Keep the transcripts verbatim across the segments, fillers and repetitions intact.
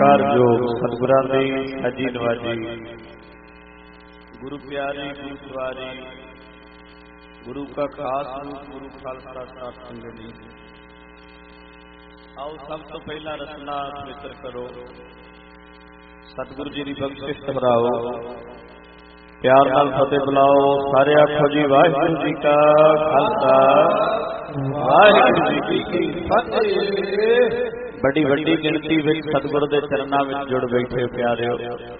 कारजोग सतगुरां दी साजी नवाजी गुरु प्यारे गुरु सवारी गुरु का खास रूप गुरु खालसा साथ संगनी। आओ सब तो पहला रचना पवित्र करो, सतगुरु जी की बख्शिश घबराओ, प्यार नाल फतेह बुलाओ। सारे आखो जी वाहिगुरू जी का खालसा वाहिगुरू जी की फतेह। बड़ी बड़ी गिनती में सतगुरु के चरणों में जुड़ बैठे प्यारे,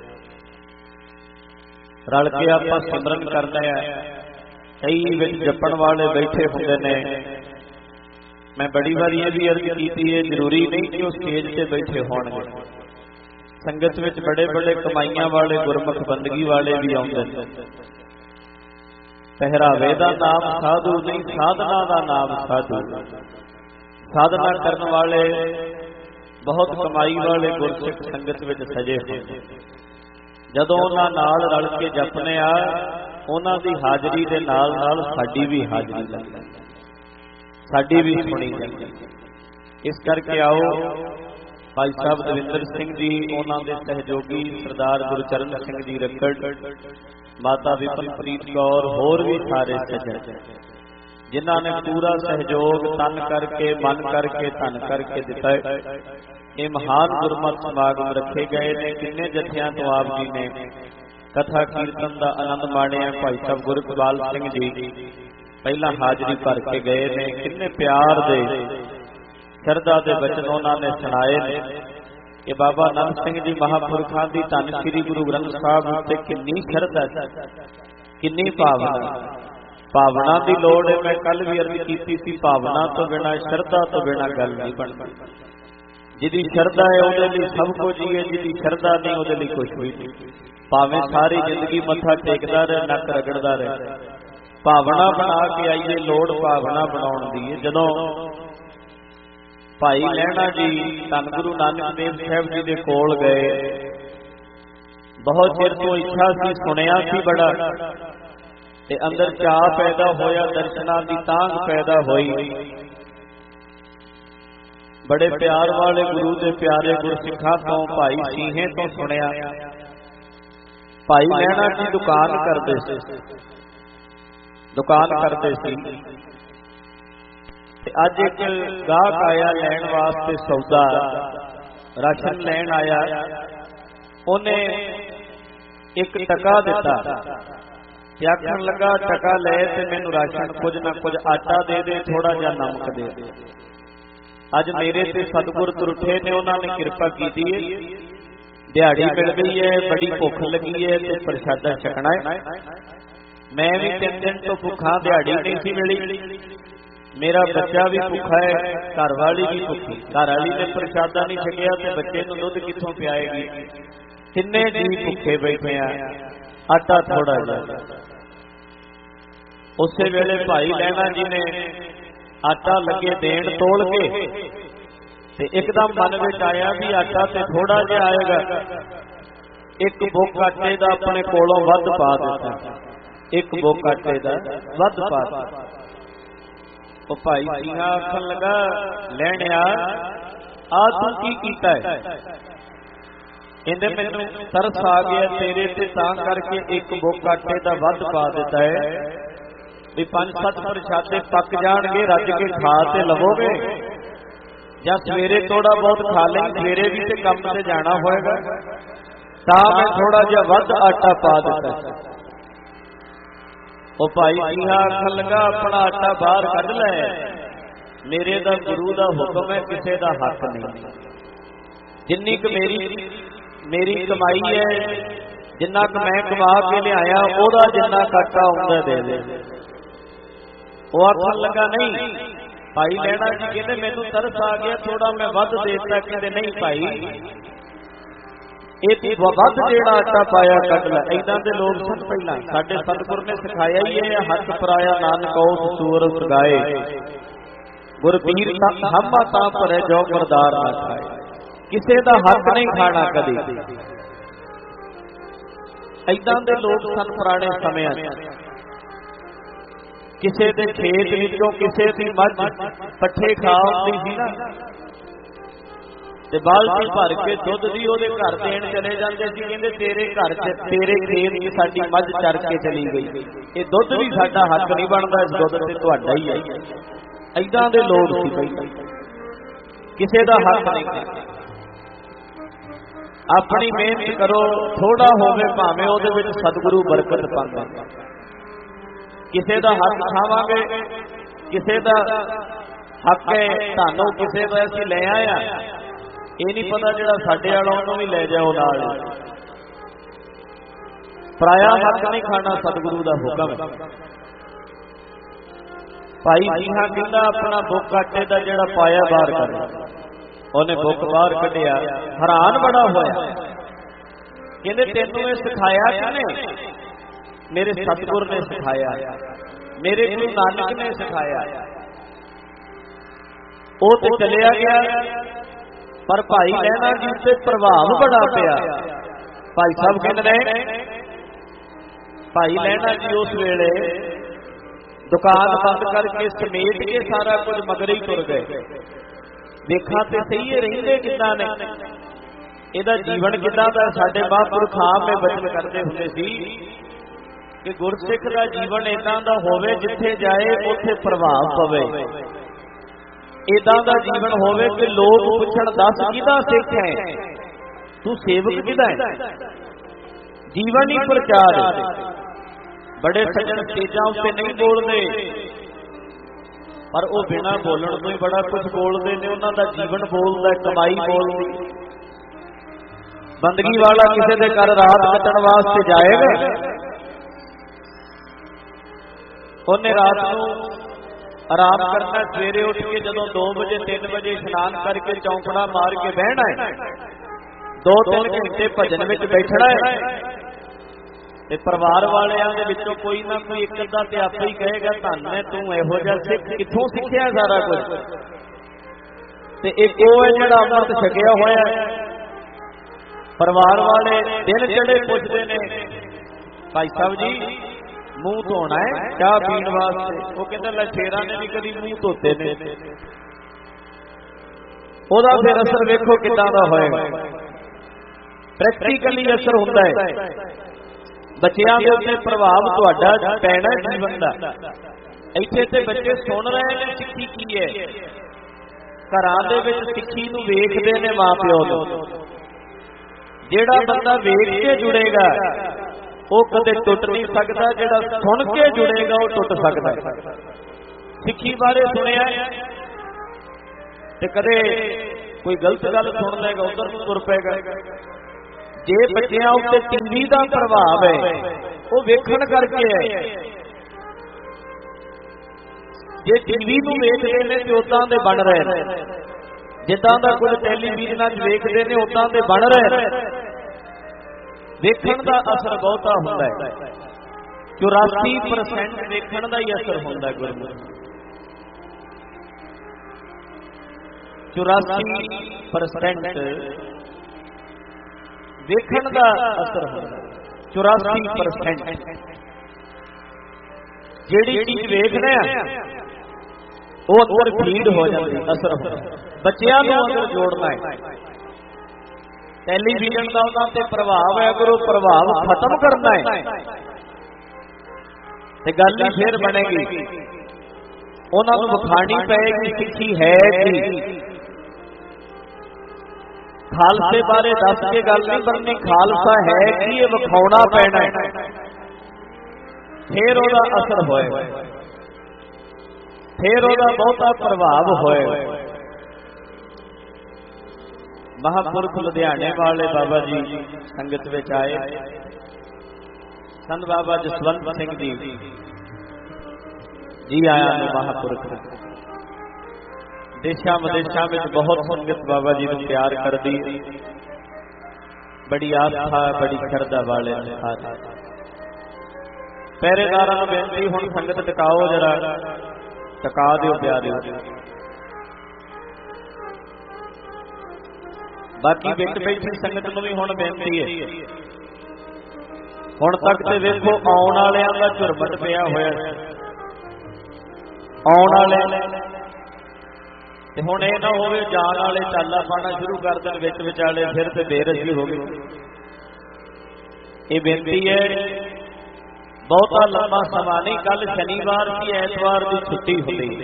रल के आप सिमरन करना है। कई विच जपण वाले बैठे होंगे ने। मैं बड़ी बार ये भी अर्ज की है, जरूरी नहीं कि वो स्टेज से बैठे होंगे। संगत में बड़े बड़े कमाइयां वाले गुरमुख बंदगी वाले भी आउंदे ने। पहरावे का नाम साधु नहीं, साधना का नाम साधु। साधना करने वाले बहुत कमाई वाले गुरसिख संगत में सजे होंगे। जदों उन्हां नाल रल के जपने आ, उन्हां दी हाजरी दे नाल नाल साडी भी हाजरी लगदी, साडी भी सुनी जाती। इस करके आओ भाई साहब दविंदर सिंह जी, उन्हां दे सहयोगी सरदार गुरचरण सिंह जी रखड़, माता विपलप्रीत कौर, होर भी सारे सज्जन जिन्हां ने पूरा सहयोग तन करके मन करके धन करके दिता है। ये महान गुरमत समागम रखे गए ने। किन्ने जत्थियां तो आप जी ने कथा कीर्तन का आनंद माणिया। भाई साहब गुरकबाल सिंह जी पहला हाजरी भर के गए ने। किन्ने प्यार दे शरदा दे वचन उन्होंने सुनाए ने कि बाबा नंद सिंह जी महापुरखों की धन श्री गुरु ग्रंथ साहब उत्ते कितनी शरदा, कितनी भावना। भावना की लोड़ है। मैं कल भी अर्ज की थी, भावना तो बिना शरदा तो बिना गल नहीं बनती। जिहदी शरदा है उहदे लई सब कुछ ही है, जिहदी शरदा नहीं उहदे लई कुछ भी नहीं। भावें सारी जिंदगी मत्था टेकदा रहे, नक रगड़दा रहे। भावना बना के आईए, लोड़ भावना बनाउण दी है। जदों भाई लहणा जी धन गुरु नानक देव साहब जी दे कोल गए, बहुत चिर तो इच्छा सी, सुनिया सी बड़ा, ते अंदर चाह पैदा होया, दर्शनां दी तांग पैदा होई। बड़े प्यार वाले गुरु दे प्यारे गुरसिखां तो भाई सीहे तो सुनिया। भाई लहणा जी दुकान करते सी, दुकान करते सी। ते अज एक गाहक आया लैण वास्ते सौदा, राशन लैण आया। उन्हें एक टका दिता, आखन लगा टका ले ते मैनू राशन कुछ ना कुछ आटा दे दे, थोड़ा जा नमक दे दे। अज मेरे ते सतगुर तुरठे ने, उन्होंने कृपा की है। दिहाड़ी मिल गई है, बड़ी भुख लगी है ते प्रसादा छकना है। मैं भी तीन दिन तो भुखा, दिहाड़ी नहीं सी मिली। मेरा बच्चा भी भुखा है, घर वाली भी भुखी। घर वाली ने प्रसादा नहीं छकिया ते बच्चे नूं दुध कित्थों पियाएगी। तिन्ने जी भुखे बैठे आ, आटा थोड़ा जा। उस वेले भाई लहणा जी ने आटा लगे देण तोल के, ते एकदम मन में आया भी आटा ते थोड़ा जिहा आएगा। एक बुक आटे का अपने कोलों वध पा दिता, एक बुक आटे का वध पा दिता। तो भाई सिंहा आखन लगा, लहणिया आ तू की कीता है? कहंदे मैनूं तरस आ गया तेरे ते, तां करके एक बुक आटे का वध पा दिता है भी पंज सत्त प्रशादे पक जाणगे, रज के खा ते लवोगे, या सवेरे थोड़ा बहुत खा लें, सवेरे भी ते काम से जाना होएगा, तां मैं थोड़ा जिहा वध आटा पा दिता। ओ भाई सिंहा आखन लगा, अपना आटा बाहर कढ लै, मेरे दा गुरु दा हुक्म है, किसी दा हक नहीं। जिन्नी क मेरी मेरी कमाई है, जिन्ना क मैं कमा के लिआया, ओहदा जिन्ना आटा आउंदा दे दे। वो आखन लगा नहीं। भाई लहणा जी कहते मैनू तरस आ गया, थोड़ा मैं वध देता। कहते नहीं भाई, ये वध जेड़ा आटा पाया कढ लै। इदां दे लोग सन पहला, साडे सतगुर ने सिखाया ही है, हथ पराया नानक ओस सूरत गाए, गुरपीर हमा तां भरे जो मरदार ना खाए। किसी का हक नहीं खाना कदी। इदां दे लोग सन पुराने समयां च। किसी के खेत विचों किसी की मझ पट्ठे खा आउंदी सी ना, ਤੇ ਬਾਲਟੀ ਭਰ ਕੇ ਦੁੱਧ ਦੀ ਉਹਦੇ ਘਰ ਦੇਣ ਚਲੇ ਜਾਂਦੇ ਸੀ। ਕਹਿੰਦੇ ਤੇਰੇ ਘਰ ਚ ਤੇਰੇ ਖੇਤ ਚ ਸਾਡੀ ਮੱਝ ਚਰ ਕੇ ਚਲੀ ਗਈ, ਇਹ ਦੁੱਧ ਵੀ ਸਾਡਾ ਹੱਕ ਨਹੀਂ ਬਣਦਾ, ਇਸ ਦੁੱਧ ਤੇ ਤੁਹਾਡਾ ਹੀ ਹੈ। ਏਦਾਂ ਦੇ ਲੋਕ ਸੀ ਪਹਿਲਾਂ, ਕਿਸੇ ਦਾ ਹੱਕ ਨਹੀਂ ਕਰਦਾ। ਆਪਣੀ ਮਿਹਨਤ ਕਰੋ, ਥੋੜਾ ਹੋਵੇ ਭਾਵੇਂ ਉਹਦੇ ਵਿੱਚ ਸਤਿਗੁਰੂ ਬਰਕਤ ਪਾਉਂਦਾ। ਕਿਸੇ ਦਾ ਹੱਕ ਖਾਵਾਂਗੇ, ਕਿਸੇ ਦਾ ਹੱਕ ਹੈ ਤੁਹਾਨੂੰ ਕਿਸੇ ਦਾ ਅਸੀਂ ਲੈ ਆਇਆ, ਇਹ ਨਹੀਂ ਪਤਾ ਜਿਹੜਾ ਸਾਡੇ ਵਾਲਾ ਉਹਨੂੰ ਵੀ ਲੈ ਜਾਓ ਨਾਲ। ਪਰਾਇਆ ਹੱਕ ਨਹੀਂ ਖਾਣਾ, ਸਤਿਗੁਰੂ ਦਾ ਹੁਕਮ ਹੈ। ਭਾਈ ਜੀਹਾ ਕਹਿੰਦਾ ਆਪਣਾ ਬੁੱਕ ਆਟੇ ਦਾ ਜਿਹੜਾ ਪਾਇਆ ਬਾਹਰ ਕਰ, ਉਹਨੇ ਬੁੱਕ ਬਾਹਰ ਕੱਢਿਆ, ਹੈਰਾਨ ਬੜਾ ਹੋਇਆ। ਕਹਿੰਦੇ ਤੈਨੂੰ ਇਹ ਸਿਖਾਇਆ ਕਿਹਨੇ? ਮੇਰੇ ਸਤਿਗੁਰ ਨੇ ਸਿਖਾਇਆ, ਮੇਰੇ ਗੁਰੂ ਨਾਨਕ ਨੇ ਸਿਖਾਇਆ। ਉਹ ਤੇ ਚਲਿਆ ਗਿਆ, ਪਰ ਭਾਈ ਲਹਿਣਾ ਜੀ ਉੱਤੇ ਪ੍ਰਭਾਵ ਬੜਾ ਪਿਆ। ਭਾਈ ਸਾਹਿਬ ਕਹਿੰਦੇ ਨੇ ਭਾਈ ਲਹਿਣਾ ਜੀ ਉਸ ਵੇਲੇ ਦੁਕਾਨ ਬੰਦ ਕਰਕੇ ਸਮੇਟ ਕੇ ਸਾਰਾ ਕੁਝ ਮਗਰ ਹੀ ਤੁਰ ਗਏ। ਦੇਖਾਂ ਤੇ ਸਹੀ ਰਹਿੰਦੇ ਕਿੱਦਾਂ ਨੇ, ਇਹਦਾ ਜੀਵਨ ਕਿੱਦਾਂ ਦਾ। ਸਾਡੇ ਮਹਾਂਪੁਰਖ ਆਪ ਇਹ ਬਚਨ ਕਰਦੇ ਹੁੰਦੇ ਸੀ ਕਿ ਗੁਰਸਿੱਖ ਦਾ ਜੀਵਨ ਏਦਾਂ ਦਾ ਹੋਵੇ ਜਿੱਥੇ ਜਾਏ ਉੱਥੇ ਪ੍ਰਭਾਵ ਪਵੇ। ਏਦਾਂ ਦਾ ਜੀਵਨ ਹੋਵੇ ਕਿ ਲੋਕ ਪੁੱਛਣ ਦੱਸ ਕਿਹਦਾ ਸਿੱਖ ਹੈ, ਤੂੰ ਸੇਵਕ ਕਿਹਦਾ ਹੈ। ਜੀਵਨ ਹੀ ਪ੍ਰਚਾਰ। ਬੜੇ ਸੱਜਣ ਸਟੇਜਾਂ ਉੱਤੇ ਨਹੀਂ ਬੋਲਦੇ, ਪਰ ਉਹ ਬਿਨਾਂ ਬੋਲਣ ਤੋਂ ਹੀ ਬੜਾ ਕੁਝ ਬੋਲਦੇ ਨੇ। ਉਹਨਾਂ ਦਾ ਜੀਵਨ ਬੋਲਦਾ, ਕਮਾਈ ਬੋਲਦੀ। ਬੰਦਗੀ ਵਾਲਾ ਕਿਸੇ ਦੇ ਘਰ ਰਾਤ ਕੱਟਣ ਵਾਸਤੇ ਜਾਏਗਾ, ਉਹਨੇ ਰਾਤ ਨੂੰ ਆਰਾਮ ਕਰਨਾ, ਸਵੇਰੇ ਉੱਠ ਕੇ ਜਦੋਂ ਦੋ ਵਜੇ ਤਿੰਨ ਵਜੇ ਇਸ਼ਨਾਨ ਕਰਕੇ ਚੌਂਕੜਾ ਮਾਰ ਕੇ ਬਹਿਣਾ ਹੈ, ਦੋ ਤਿੰਨ ਘੰਟੇ ਭਜਨ ਵਿੱਚ ਬੈਠਣਾ ਹੈ। ਤੇ ਪਰਿਵਾਰ ਵਾਲਿਆਂ ਦੇ ਵਿੱਚੋਂ ਕੋਈ ਨਾ ਕੋਈ ਇੱਕ ਅੱਧਾ ਤੇ ਆਪੇ ਹੀ ਕਹੇਗਾ ਧੰਨ ਹੈ ਤੂੰ, ਇਹੋ ਜਿਹਾ ਸਿੱਖ ਕਿੱਥੋਂ ਸਿੱਖਿਆ ਸਾਰਾ ਕੁਝ। ਤੇ ਇੱਕ ਉਹ ਹੈ ਜਿਹੜਾ ਅੰਮ੍ਰਿਤ ਛਕਿਆ ਹੋਇਆ ਹੈ। ਪਰਿਵਾਰ ਵਾਲੇ ਦਿਨ ਜਿਹੜੇ ਪੁੱਛਦੇ ਨੇ ਭਾਈ ਸਾਹਿਬ ਜੀ ਮੂੰਹ ਧੋਣਾ ਹੈ ਚਾਹ ਪੀਣ ਵਾਸਤੇ, ਉਹ ਕਹਿੰਦਾ ਲੈ ਸ਼ੇਰਾਂ ਨੇ ਵੀ ਕਦੀ ਮੂੰਹ ਧੋਤੇ ਨੇ। ਉਹਦਾ ਫਿਰ ਅਸਰ ਵੇਖੋ ਕਿੱਦਾਂ ਦਾ ਹੋਏਗਾ। ਪ੍ਰੈਕਟੀਕਲੀ ਅਸਰ ਹੁੰਦਾ ਹੈ, ਬੱਚਿਆਂ ਦੇ ਉੱਤੇ ਪ੍ਰਭਾਵ ਤੁਹਾਡਾ ਪੈਣਾ ਜੀਵਨ ਦਾ। ਇੱਥੇ ਤੇ ਬੱਚੇ ਸੁਣ ਰਹੇ ਨੇ ਸਿੱਖੀ ਕੀ ਹੈ, ਘਰਾਂ ਦੇ ਵਿੱਚ ਸਿੱਖੀ ਨੂੰ ਵੇਖਦੇ ਨੇ ਮਾਂ ਪਿਓ ਨੂੰ। ਜਿਹੜਾ ਬੰਦਾ ਵੇਖ ਕੇ ਜੁੜੇਗਾ ਉਹ ਕਦੇ ਟੁੱਟ ਨਹੀਂ ਸਕਦਾ, ਜਿਹੜਾ ਸੁਣ ਕੇ ਜੁੜੇਗਾ ਉਹ ਟੁੱਟ ਸਕਦਾ ਹੈ। ਸਿੱਖੀ ਬਾਰੇ ਸੁਣਿਆ ਤੇ ਕਦੇ ਕੋਈ ਗਲਤ ਗੱਲ ਸੁਣ ਲਏਗਾ, ਉਧਰ ਨੂੰ ਤੁਰ ਪਏਗਾ। ਜੇ ਬੱਚਿਆਂ ਉੱਤੇ ਟੀਵੀ ਦਾ ਪ੍ਰਭਾਵ ਹੈ ਉਹ ਵੇਖਣ ਕਰਕੇ ਹੈ। ਜੇ ਟੀਵੀ ਨੂੰ ਵੇਖਦੇ ਨੇ ਤੇ ਉਦਾਂ ਦੇ ਬਣ ਰਹੇ ਨੇ, ਜਿੱਦਾਂ ਦਾ ਕੁਝ ਟੈਲੀਵਿਜ਼ਨਾਂ 'ਚ ਵੇਖਦੇ ਨੇ ਉਦਾਂ ਦੇ ਬਣ ਰਹੇ ਨੇ। ਵੇਖਣ ਦਾ ਅਸਰ ਬਹੁਤਾ ਹੁੰਦਾ ਹੈ, ਚੁਰਾਸੀ ਪਰਸੈਂਟ ਵੇਖਣ ਦਾ ਹੀ ਅਸਰ ਹੁੰਦਾ ਹੈ ਗੁਰਮੁਖ। ਚੁਰਾਸੀ ਪਰਸੈਂਟ ਵੇਖਣ ਦਾ ਅਸਰ ਹੁੰਦਾ, ਚੁਰਾਸੀ ਪਰਸੈਂਟ ਜਿਹੜੀ ਚੀਜ਼ ਵੇਖਦੇ ਆ ਉਹ ਅੰਦਰ ਫੀਡ ਹੋ ਜਾਂਦੀ, ਅਸਰ ਹੁੰਦਾ। ਬੱਚਿਆਂ ਨੂੰ ਅੰਦਰ ਜੋੜਨਾ ਹੈ। ਟੈਲੀਵਿਜ਼ਨ ਦਾ ਉਹਨਾਂ ਤੇ ਪ੍ਰਭਾਵ ਹੈ, ਅਗਰ ਉਹ ਪ੍ਰਭਾਵ ਖਤਮ ਕਰਨਾ ਹੈ ਤੇ ਗੱਲ ਹੀ ਫੇਰ ਬਣੇਗੀ। ਉਹਨਾਂ ਨੂੰ ਵਿਖਾਣੀ ਪਏਗੀ ਸਿੱਖੀ ਹੈ ਕੀ। ਖਾਲਸੇ ਬਾਰੇ ਦੱਸ ਕੇ ਗੱਲ ਨਹੀਂ ਬਣਨੀ, ਖਾਲਸਾ ਹੈ ਕੀ ਇਹ ਵਿਖਾਉਣਾ ਪੈਣਾ ਹੈ, ਫੇਰ ਉਹਦਾ ਅਸਰ ਹੋਏਗਾ, ਫੇਰ ਉਹਦਾ ਬਹੁਤਾ ਪ੍ਰਭਾਵ ਹੋਏਗਾ। ਮਹਾਂਪੁਰਖ ਲੁਧਿਆਣੇ ਵਾਲੇ ਬਾਬਾ ਜੀ ਸੰਗਤ ਵਿੱਚ ਆਏ। ਸੰਤ ਬਾਬਾ ਜਸਵੰਤ ਸਿੰਘ ਜੀ ਜੀ ਆਇਆ ਨੂੰ ਮਹਾਂਪੁਰਖ। ਦੇਸ਼ਾਂ ਵਿਦੇਸ਼ਾਂ ਵਿੱਚ ਬਹੁਤ ਸੰਗਤ ਬਾਬਾ ਜੀ ਨੂੰ ਪਿਆਰ ਕਰਦੀ, ਬੜੀ ਆਸਥਾ ਬੜੀ ਸ਼ਰਧਾ ਵਾਲੇ ਨੇ ਸਾਰੇ। ਪਹਿਰੇਦਾਰਾਂ ਨੂੰ ਬੇਨਤੀ, ਹੁਣ ਸੰਗਤ ਟਿਕਾਓ, ਜਰਾ ਟਿਕਾ ਦਿਓ ਪਿਆਰਿਓ। ਬਾਕੀ ਵਿੱਚ ਬੈਠੀ ਸੰਗਤ ਨੂੰ ਵੀ ਹੁਣ ਬੇਨਤੀ ਹੈ, ਹੁਣ ਤੱਕ ਤੇ ਵੇਖੋ ਆਉਣ ਵਾਲਿਆਂ ਦਾ ਝੁਰਮਟ ਪਿਆ ਹੋਇਆ। ਆਉਣ ਵਾਲੇ ਤੇ ਹੁਣ ਇਹ ਨਾ ਹੋਵੇ ਜਾਣ ਵਾਲੇ ਚਾਲਾ ਪਾਣਾ ਸ਼ੁਰੂ ਕਰ ਦੇਣ ਵਿੱਚ ਵਿਚਾਲੇ ਫਿਰ ਤੇ ਬੇਰਸੀ ਹੋ ਗਈ। ਇਹ ਬੇਨਤੀ ਹੈ, ਬਹੁਤਾ ਲੰਮਾ ਸਮਾਂ ਨਹੀਂ। ਕੱਲ ਸ਼ਨੀਵਾਰ ਸੀ, ਐਤਵਾਰ ਦੀ ਛੁੱਟੀ ਹੁੰਦੀ।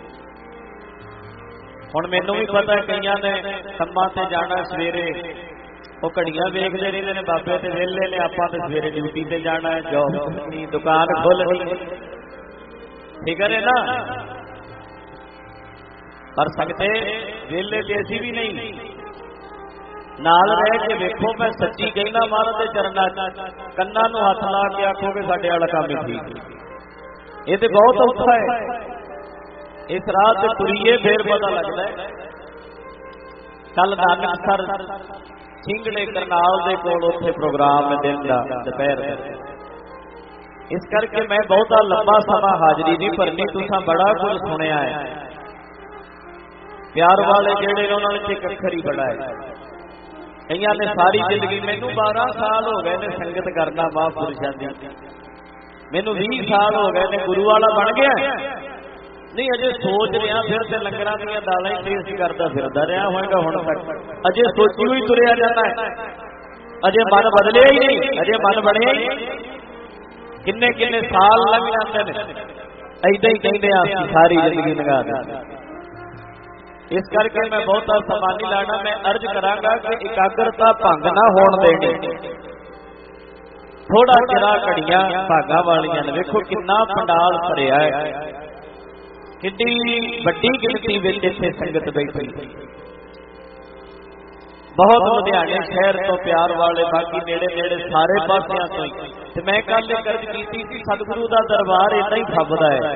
ਹੁਣ ਮੈਨੂੰ ਵੀ ਪਤਾ ਕਈਆਂ ਨੇ ਕੰਮਾਂ ਤੇ ਜਾਣਾ ਸਵੇਰੇ, ਉਹ ਘੜੀਆਂ ਵੇਖਦੇ ਰਹਿੰਦੇ ਨੇ, ਬਾਬੇ ਤੇ ਵਿਹਲੇ ਨੇ, ਆਪਾਂ ਤੇ ਸਵੇਰੇ ਡਿਊਟੀ ਤੇ ਜਾਣਾ ਹੈ, ਜੌਬ ਕਰਨੀ, ਦੁਕਾਨ ਖੋਲਣੀ, ਫਿਕਰ ਹੈ ਨਾ। ਪਰ ਸਕਤੇ ਵਿਹਲੇ ਤੇ ਅਸੀਂ ਵੀ ਨਹੀਂ, ਨਾਲ ਰਹਿ ਕੇ ਵੇਖੋ। ਮੈਂ ਸੱਚੀ ਕਹਿਣਾ, ਮਹਾਰਾਜ ਦੇ ਚਰਨਾਂ ਚ ਕੰਨਾਂ ਨੂੰ ਹੱਥ ਲਾ ਕੇ ਆਖੋਗੇ ਸਾਡੇ ਵਾਲਾ ਕੰਮ ਹੀ ਠੀਕ। ਇਹ ਤੇ ਬਹੁਤ ਔਖਾ ਹੈ। ਇਸ ਰਾਤ ਤੇ ਤੁਰੀਏ ਫੇਰ ਪਤਾ ਲੱਗਦਾ ਹੈ। ਕੱਲ ਨਾਨਕਸਰ ਸਿੰਘੜੇ ਕਰਨਾਲ ਦੇ ਕੋਲ ਉੱਥੇ ਪ੍ਰੋਗਰਾਮ ਹੈ ਦਿਨ ਦਾ, ਦੁਪਹਿਰ ਦਾ। ਇਸ ਕਰਕੇ ਮੈਂ ਬਹੁਤਾ ਲੰਬਾ ਸਮਾਂ ਹਾਜ਼ਰੀ ਨਹੀਂ ਭਰਨੀ। ਤੁਸੀਂ ਬੜਾ ਕੁਝ ਸੁਣਿਆ ਹੈ। ਪਿਆਰ ਵਾਲੇ ਜਿਹੜੇ ਨੇ ਉਹਨਾਂ ਵਿੱਚ ਇੱਕ ਅੱਖਰ ਹੀ ਬੜਾ ਹੈ। ਕਈਆਂ ਨੇ ਸਾਰੀ ਜ਼ਿੰਦਗੀ, ਮੈਨੂੰ ਬਾਰਾਂ ਸਾਲ ਹੋ ਗਏ ਨੇ ਸੰਗਤ ਕਰਨਾ ਮਹਾਂਪੁਰਸ਼ਾਂ ਦੀ, ਮੈਨੂੰ ਵੀਹ ਸਾਲ ਹੋ ਗਏ ਨੇ, ਗੁਰੂ ਵਾਲਾ ਬਣ ਗਿਆ ਨਹੀਂ, ਅਜੇ ਸੋਚ ਰਿਹਾ। ਫਿਰ ਤੇ ਲੰਗਰਾਂ ਦੀਆਂ ਦਾਲਾਂ ਹੀ ਟੇਸਟ ਕਰਦਾ ਫਿਰਦਾ ਰਿਹਾ ਹੋਏਗਾ ਹੁਣ ਤੱਕ। ਅਜੇ ਸੋਚੀ ਹੋਈ ਤੁਰਿਆ ਜਾਂਦਾ ਹੈ, ਅਜੇ ਮਨ ਬਦਲਿਆ ਹੀ ਨਹੀਂ, ਅਜੇ ਮਨ ਬਣਿਆ ਹੀ ਨਹੀਂ। ਕਿੰਨੇ ਕਿੰਨੇ ਸਾਲ ਲੰਘ ਜਾਂਦੇ ਨੇ, ਏਦਾਂ ਹੀ ਕਹਿੰਦੇ ਆ ਸਾਰੀ ਜ਼ਿੰਦਗੀ ਲੰਘਾ ਦਿੰਦੇ। ਇਸ ਕਰਕੇ ਮੈਂ ਬਹੁਤਾ ਸਮਾਂ ਨਹੀਂ ਲਾਣਾ। ਮੈਂ ਅਰਜ਼ ਕਰਾਂਗਾ ਕਿ ਇਕਾਗਰਤਾ ਭੰਗ ਨਾ ਹੋਣ ਦੇਣੀ। ਥੋੜਾ ਜਿਹਾ ਘੜੀਆਂ ਭਾਗਾਂ ਵਾਲੀਆਂ ਨੇ। ਵੇਖੋ ਕਿੰਨਾ ਪੰਡਾਲ ਭਰਿਆ ਹੈ, ਕਿੰਨੀ ਵੱਡੀ ਗਿਣਤੀ ਵਿੱਚ ਇੱਥੇ ਸੰਗਤ ਬੈਠੀ। ਬਹੁਤ ਲੁਧਿਆਣੇ ਸ਼ਹਿਰ ਤੋਂ, ਪਿਆਰ ਵਾਲੇ, ਬਾਕੀ ਨੇੜੇ ਨੇੜੇ ਸਾਰੇ ਪਾਸਿਆਂ ਤੋਂ ਹੀ। ਤੇ ਮੈਂ ਕੱਲ ਇਹ ਅਰਜ਼ ਕੀਤੀ ਸੀ, ਸਤਿਗੁਰੂ ਦਾ ਦਰਬਾਰ ਏਦਾਂ ਹੀ ਫੱਬਦਾ ਹੈ,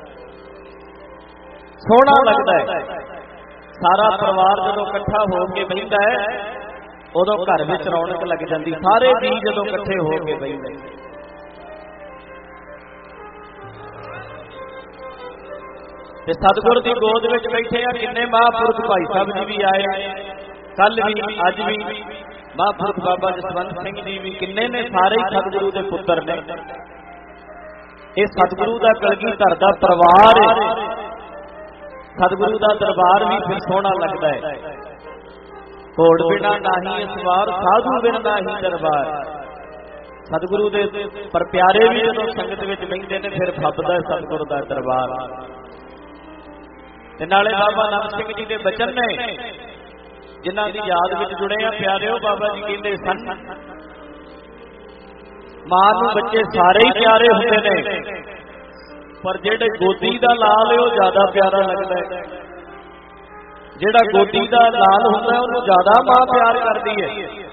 ਸੋਹਣਾ ਲੱਗਦਾ ਹੈ। ਸਾਰਾ ਪਰਿਵਾਰ ਜਦੋਂ ਇਕੱਠਾ ਹੋ ਕੇ ਬਹਿੰਦਾ ਹੈ, ਉਦੋਂ ਘਰ ਵਿੱਚ ਰੌਣਕ ਲੱਗ ਜਾਂਦੀ। ਸਾਰੇ ਜੀ ਜਦੋਂ ਇਕੱਠੇ ਹੋ ਕੇ ਬਹਿੰਦੇ, ਤੇ ਸਤਿਗੁਰ ਦੀ ਗੋਦ ਵਿੱਚ ਬੈਠੇ ਆ ਕਿੰਨੇ ਮਹਾਂਪੁਰਖ। ਭਾਈ ਸਾਹਿਬ ਜੀ ਵੀ ਆਏ, ਕੱਲ ਵੀ, ਅੱਜ ਵੀ। ਮਹਾਂਪੁਰਖ ਬਾਬਾ ਜਸਵੰਤ ਸਿੰਘ ਜੀ ਵੀ, ਕਿੰਨੇ ਨੇ, ਸਾਰੇ ਹੀ ਸਤਿਗੁਰੂ ਦੇ ਪੁੱਤਰ ਨੇ। ਇਹ ਸਤਿਗੁਰੂ ਦਾ ਕਲਗੀਧਰ ਦਾ ਪਰਿਵਾਰ ਹੈ। ਸਤਿਗੁਰੂ ਦਾ ਦਰਬਾਰ ਵੀ ਫਿਰ ਸੋਹਣਾ ਲੱਗਦਾ ਹੈ। ਘੋੜ ਬਿਨਾ ਨਾਹੀ ਸਵਾਰ, ਸਾਧੂ ਬਿਨ ਨਾਹੀ ਦਰਬਾਰ। ਸਤਿਗੁਰੂ ਦੇ ਪਰ ਪਿਆਰੇ ਵੀ ਜਦੋਂ ਸੰਗਤ ਵਿੱਚ ਬਹਿੰਦੇ ਨੇ, ਫਿਰ ਫੱਬਦਾ ਸਤਿਗੁਰੂ ਦਾ ਦਰਬਾਰ। ਤੇ ਨਾਲੇ ਬਾਬਾ ਨਾਨਕ ਸਿੰਘ ਜੀ ਦੇ ਬਚਨ ਨੇ, ਜਿਨ੍ਹਾਂ ਦੀ ਯਾਦ ਵਿੱਚ ਜੁੜੇ ਆ ਪਿਆਰਿਓ। ਬਾਬਾ ਜੀ ਕਹਿੰਦੇ ਸਨ, ਮਾਂ ਨੂੰ ਬੱਚੇ ਸਾਰੇ ਹੀ ਪਿਆਰੇ ਹੁੰਦੇ ਨੇ, ਪਰ ਜਿਹੜੇ ਗੋਦੀ ਦਾ ਲਾਲ ਹੈ ਉਹ ਜ਼ਿਆਦਾ ਪਿਆਰਾ ਲੱਗਦਾ ਹੈ। ਜਿਹੜਾ ਗੋਦੀ ਦਾ ਲਾਲ ਹੁੰਦਾ ਉਹਨੂੰ ਜ਼ਿਆਦਾ ਮਾਂ ਪਿਆਰ ਕਰਦੀ ਹੈ।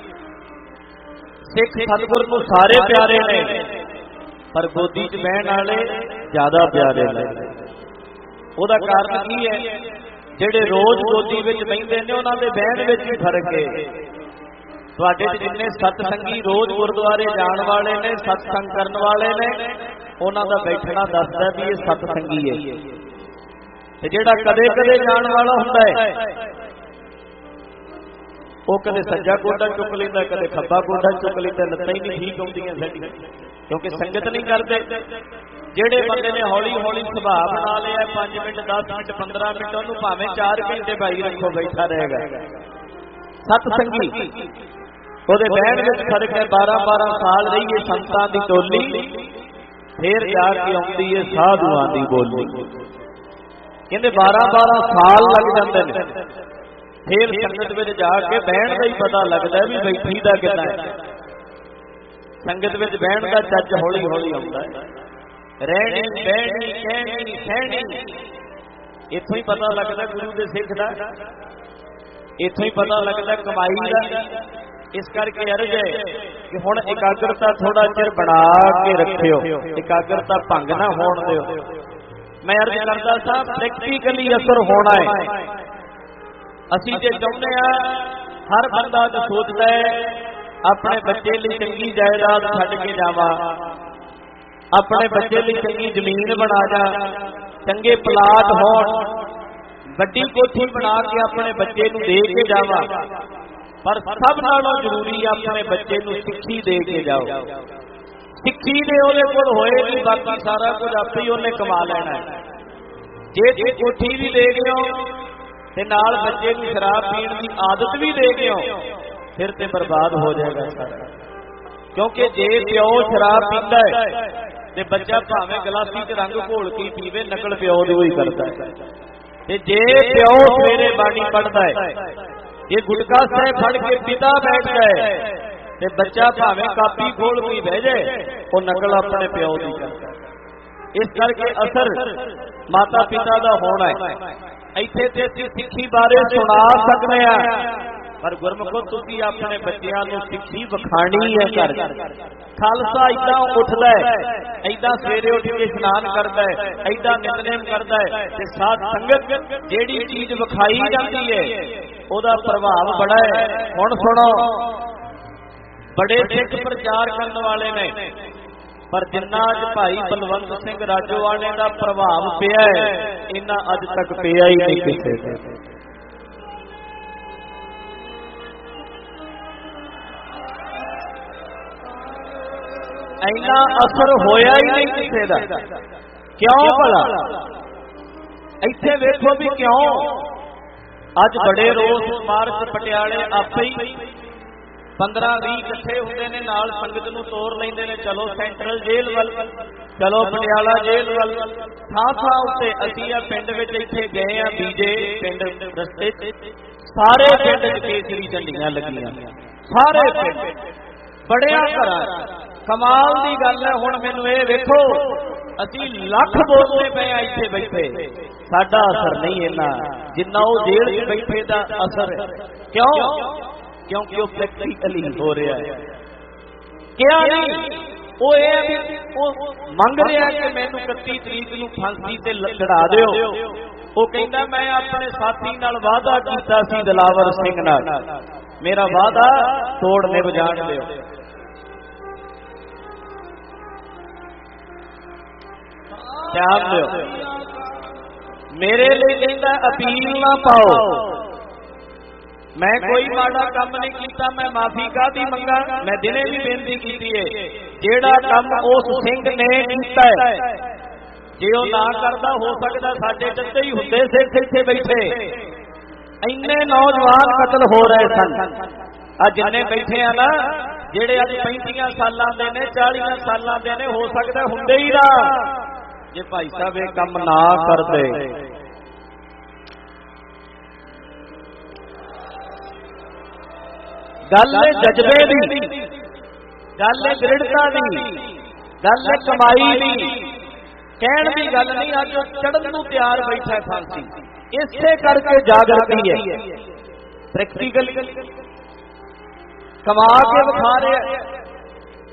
ਸਿੱਖ ਸਤਿਗੁਰ ਨੂੰ ਸਾਰੇ ਪਿਆਰੇ ਨੇ, ਪਰ ਗੋਦੀ 'ਚ ਬਹਿਣ ਵਾਲੇ ਜ਼ਿਆਦਾ ਪਿਆਰੇ ਲੱਗਦੇ। ਉਹਦਾ ਕਾਰਨ ਕੀ ਹੈ? ਜਿਹੜੇ ਰੋਜ਼ ਗੋਦੀ ਵਿੱਚ ਬਹਿੰਦੇ ਨੇ ਉਹਨਾਂ ਦੇ ਬਹਿਣ ਵਿੱਚ ਵੀ ਫਰਕ ਹੈ। ਤੁਹਾਡੇ ਜਿੰਨੇ ਸਤਸੰਗੀ ਰੋਜ਼ ਗੁਰਦੁਆਰੇ ਜਾਣ ਵਾਲੇ ਨੇ, ਸਤਸੰਗ ਕਰਨ ਵਾਲੇ ਨੇ, ਉਹਨਾਂ ਦਾ ਬੈਠਣਾ ਦੱਸਦਾ ਵੀ ਇਹ ਸਤਸੰਗੀ ਹੈ। ਤੇ ਜਿਹੜਾ ਕਦੇ ਕਦੇ ਜਾਣ ਵਾਲਾ ਹੁੰਦਾ ਹੈ, ਉਹ ਕਦੇ ਸੱਜਾ ਗੋਡਾ ਚੁੱਕ ਲੈਂਦਾ, ਕਦੇ ਖੱਬਾ ਗੋਡਾ ਚੁੱਕ ਲੈਂਦਾ। ਲੱਤਾਂ ਹੀ ਨਹੀਂ ਠੀਕ ਆਉਂਦੀਆਂ ਸਾਡੀਆਂ, ਕਿਉਂਕਿ ਸੰਗਤ ਨਹੀਂ ਕਰਦੇ। ਜਿਹੜੇ ਬੰਦੇ ਨੇ ਹੌਲੀ ਹੌਲੀ ਸੁਭਾਅ ਬਣਾ ਲਿਆ, ਪੰਜ ਮਿੰਟ ਦਸ ਮਿੰਟ ਪੰਦਰਾਂ ਮਿੰਟ, ਉਹਨੂੰ ਭਾਵੇਂ ਚਾਰ ਘੰਟੇ ਭਾਈ ਰੱਖੋ, ਬੈਠਾ ਰਹੇਗਾ। ਸਤਸੰਗੀ ਉਹਦੇ ਬਹਿਣ ਵਿੱਚ ਫਰਕ ਹੈ। ਬਾਰਾਂ ਬਾਰਾਂ ਸਾਲ ਰਹੀਏ ਸੰਤਾਂ ਦੀ ਟੋਲੀ, ਫੇਰ ਜਾ ਕੇ ਆਉਂਦੀ ਹੈ ਸਾਧੂਆਂ ਦੀ ਬੋਲੀ। ਕਹਿੰਦੇ ਬਾਰਾਂ ਬਾਰਾਂ ਸਾਲ ਲੱਗ ਜਾਂਦੇ ਨੇ, ਫੇਰ ਸੰਗਤ ਵਿੱਚ ਜਾ ਕੇ ਬਹਿਣ ਦਾ ਹੀ ਪਤਾ ਲੱਗਦਾ ਵੀ ਬੈਠੀ ਦਾ ਕਿੰਨਾ ਹੈ। ਸੰਗਤ ਵਿੱਚ ਬਹਿਣ ਦਾ ਚੱਜ ਹੌਲੀ ਹੌਲੀ ਆਉਂਦਾ ਹੈ। ਰਹਿਣੀ ਬਹਿਣੀ ਕਹਿਣੀ ਸਹਿਣੀ, ਇੱਥੋਂ ਹੀ ਪਤਾ ਲੱਗਦਾ ਗੁਰੂ ਦੇ ਸਿੱਖ ਦਾ, ਇੱਥੋਂ ਹੀ ਪਤਾ ਲੱਗਦਾ ਕਮਾਈ ਦਾ। ਇਸ ਕਰਕੇ ਅਰਜ਼ ਹੈ ਕਿ ਹੁਣ ਇਕਾਗਰਤਾ ਥੋੜਾ ਚਿਰ ਬਣਾ ਕੇ ਰੱਖਿਓ, ਇਕਾਗਰਤਾ ਭੰਗ ਨਾ ਹੋਣ ਦਿਓ। ਮੈਂ ਅਰਜ਼ ਕਰਦਾ ਸਾਂ, ਪ੍ਰੈਕਟੀਕਲੀ ਅਸਰ ਹੋਣਾ ਹੈ। ਅਸੀਂ ਜੇ ਚਾਹੁੰਦੇ ਹਾਂ, ਹਰ ਬੰਦਾ ਜੋ ਸੋਚਦਾ ਹੈ ਆਪਣੇ ਬੱਚੇ ਲਈ ਚੰਗੀ ਜਾਇਦਾਦ ਛੱਡ ਕੇ ਜਾਵਾਂ, ਆਪਣੇ ਬੱਚੇ ਲਈ ਚੰਗੀ ਜ਼ਮੀਨ ਬਣਾ ਜਾ, ਚੰਗੇ ਪਲਾਟ ਹੋਣ, ਵੱਡੀ ਕੋਠੀ ਬਣਾ ਕੇ ਆਪਣੇ ਬੱਚੇ ਨੂੰ ਦੇ ਕੇ ਜਾਵਾਂ, ਪਰ ਸਭ ਨਾਲੋਂ ਜ਼ਰੂਰੀ ਆਪਣੇ ਬੱਚੇ ਨੂੰ ਸਿੱਖੀ ਦੇ ਕੇ ਜਾਓ। ਸਿੱਖੀ ਦੇ ਉਹਦੇ ਕੋਲ ਹੋਏ ਨਹੀਂ, ਬਾਕੀ ਸਾਰਾ ਕੁਝ ਆਪੇ ਹੀ ਉਹਨੇ ਕਮਾ ਲੈਣਾ ਹੈ। ਜੇ ਤੁਸੀਂ ਕੋਠੀ ਵੀ ਦੇ ਗਏ ਹੋ, ते नाल बच्चे नूं शराब पीण की आदत भी दे गए हो, फिर ते बर्बाद हो जाएगा सारा। क्योंकि जे प्यो शराब पींदा है ते बच्चा भावें गलासी च रंग घोल के पीवे, नकल प्यो दी ही करता है। ते जे प्यो सवेरे बाणी पढ़दा है, ये गुटका साहब फड़ के पिता बैठ गए ते बच्चा भावें कापी खोल के बह जाए, वो नकल अपने प्यो दी करता है। इस करके असर माता पिता का होना है। इत्थे ते असीं सिੱਖੀ बारे सुना सकते हैं, पर गुरमुखो तुसीं अपने बच्चों को सिੱਖੀ विखाणी है। घर खालसा इदा उठता है, इदा सवेरे उठ के स्नान करता है, इदा नितनेम करता है, ते साथ संगत जिहड़ी चीज विखाई जाती है उहदा प्रभाव बड़ा है। हुण सुनो, बड़े सिख प्रचार करने वाले ने, पर जिन्ना अज भाई बलवंत सिंह राजोआणे का प्रभाव पिया है, इन्ना अज तक पिया ही नहीं किसी का। इन्ना असर होया ही नहीं किसी का। क्यों भला? इत्थे वेखो भी क्यों अज बड़े रोस मार्च पटियाले आपे ही पंद्रह भी इकट्ठे होंगे ने, नाल संगत नूं तोड़ लैंदे ने, चलो सेंट्रल जेल वल, चलो पटियाला जेल वल। थां थां उत्ते असीं आ पिंड विच इत्थे गए आ, बीजे पिंड रस्ते च सारे पिंड च केसरी झंडियां लगियां, सारे पिंड बड़िया घरां। कमाल दी गल है। हुण मैनूं इह वेखो, असीं लख बोलते पे आ इत्थे बैठे, साडा असर नहीं इन्ना जिन्ना वो जेल च बैठे दा असर है। क्यों? क्योंकि वो प्रैक्टिकली हो रहा है। क्या नहीं, वो ये मंग रहा कि मैनू इकत्ती तरीक नूं फांसी ते चढ़ा दिओ। वो कहंदा मैं अपने साथी नाल वादा कीता सी दिलावर सिंह नाल, मेरा वादा तोड़ निभ जाण दिओ। ध्यान दिओ, मेरे लिए कहंदा अपील ना पाओ, मैं कोई माड़ा काम नहीं किया, मैं माफी का दी मंगा। मैं दिने भी बेनती की है, जेड़ा काम उस सिंह ने किया है, जे वो ना करता हो सकता साडे जत्ते ही हुंदे सिख इत्थे बैठे। इन्ने नौजवान कतल हो रहे सन, अज जिन्ने बैठे हैं ना, जेड़े अज पैंतीस सालां दे ने, चालीस सालां दे ने, हो सकता हुंदे ही ना जे भाई साहब ये काम ना करते। गल जज्बे दी, गल दृढ़ता दी, गल कमाई दी, कहण दी गल नहीं। अज चढ़न नूं तैयार बैठा है फांसी, इसे करके जागृति है। प्रैक्टिकल कमा के विखा रहे,